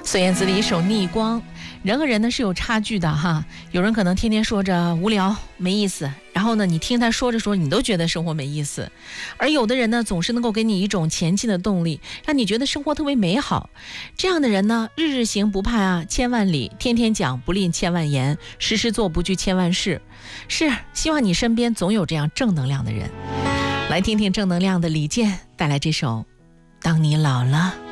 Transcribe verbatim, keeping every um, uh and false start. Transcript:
孙燕姿的一首《逆光》，人和人呢是有差距的哈。有人可能天天说着无聊没意思，然后呢你听他说着说你都觉得生活没意思，而有的人呢总是能够给你一种前进的动力，让你觉得生活特别美好。这样的人呢，日日行不怕啊千万里，天天讲不吝千万言，时时做不惧千万事。是希望你身边总有这样正能量的人。来听听正能量的李健带来这首《当你老了》。